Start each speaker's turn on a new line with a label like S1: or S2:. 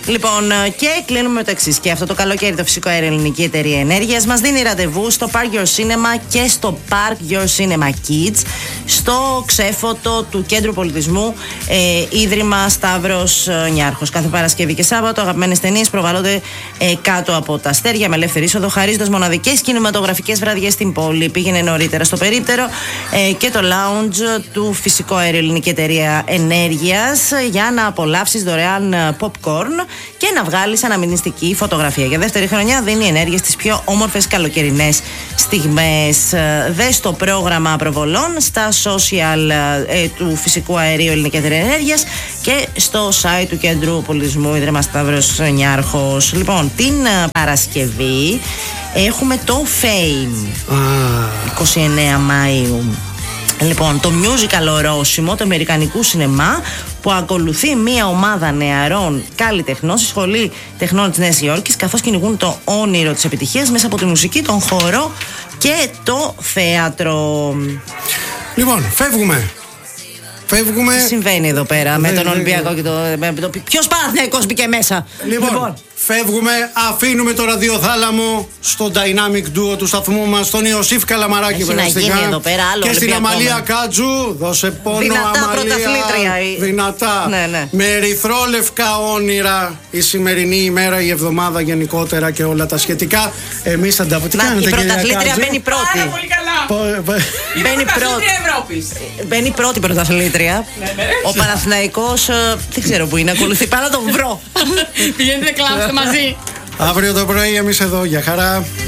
S1: Λοιπόν, και κλείνουμε με το εξής. Και αυτό το καλοκαίρι το Φυσικό Αέριο Ελληνική Εταιρεία Ενέργειας μας δίνει ραντεβού στο Park Your Cinema και στο Park Your Cinema Kids, στο ξέφωτο του Κέντρου Πολιτισμού, Ίδρυμα Σταύρος Νιάρχος. Κάθε Παρασκευή και Σάββατο αγαπημένες ταινίες προβάλλονται κάτω από τα αστέρια με ελεύθερη είσοδο, χαρίζοντας μοναδικές κινηματογραφικές βραδιές στην πόλη. Πήγαινε νωρίτερα στο περίπτερο και το lounge του Φυσικό Αέριο Ελληνική Εταιρεία Ενέργειας για να απολαύσεις δωρεάν popcorn και να βγάλεις αναμνηστική φωτογραφία. Για δεύτερη χρονιά δίνει ενέργεια στις πιο όμορφες καλοκαιρινές στιγμές. Δες το πρόγραμμα προβολών στα social του Φυσικού Αερίου Ελληνική Εταιρεία Ενέργειας και στο site του Κέντρου Πολιτισμού Ίδρυμα Σταύρος Νιάρχος. Λοιπόν, την Παρασκευή έχουμε το Fame 29 Μαΐου. Λοιπόν, το musical ορόσημο του αμερικανικού σινεμά που ακολουθεί μια ομάδα νεαρών καλλιτεχνών στη Σχολή Τεχνών της Νέας Υόρκης, καθώς κυνηγούν το όνειρο της επιτυχίας μέσα από τη μουσική, τον χορό και το θέατρο.
S2: Λοιπόν, φεύγουμε.
S1: Τι συμβαίνει εδώ πέρα με τον Ολυμπιακό και το. Ποιος Παναθηναϊκός μπήκε μέσα?
S2: Λοιπόν, φεύγουμε, αφήνουμε το ραδιοθάλαμο στο dynamic duo του σταθμού μας, τον Ιωσήφ Καλαμαράκη
S1: και
S2: στην Αμαλία Κάτζου. Δώσε πόνο,
S1: δυνατά
S2: Αμαλία. Δυνατά.
S1: Ναι.
S2: Με ερυθρόλευκα όνειρα η σημερινή ημέρα, η εβδομάδα γενικότερα και όλα τα σχετικά. Εμείς θα τα πούμε.
S1: Η πρωταθλήτρια μπαίνει πρώτη.
S3: Πάρα πολύ καλά.
S1: Μπαίνει πρώτη πρωταθλήτρια. Ο Παναθηναϊκός δεν ξέρω που είναι, ακολουθεί. Πάρα να τον βρω.
S3: Πηγαίνετε κλάψτε μαζί.
S2: Αύριο το πρωί εμείς εδώ, για χαρά.